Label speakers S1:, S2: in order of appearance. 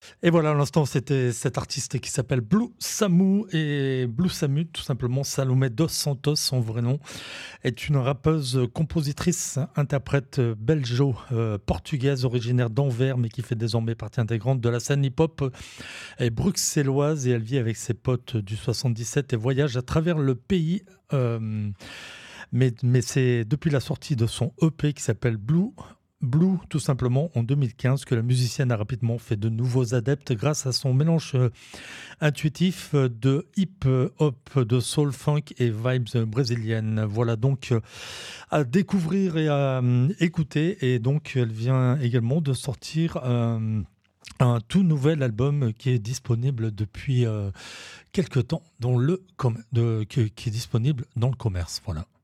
S1: Et voilà, à l'instant, c'était cet artiste qui s'appelle Blue Samu. Et Blue Samu, tout simplement, Salomé Dos Santos, son vrai nom, est une rappeuse, compositrice, interprète belgeo-portugaise originaire d'Anvers, mais qui fait désormais partie intégrante de la scène hip-hop bruxelloise. Et elle vit avec ses potes du 77 et voyage à travers le pays. euh, mais c'est depuis la sortie de son EP qui s'appelle Blue, tout simplement, en 2015, que la musicienne a rapidement fait de nouveaux adeptes grâce à son mélange intuitif de hip-hop, de soul funk et vibes brésiliennes. Voilà donc à découvrir et à écouter. Et donc, elle vient également de sortir un tout nouvel album qui est disponible depuis quelque temps qui est disponible dans le commerce. Voilà.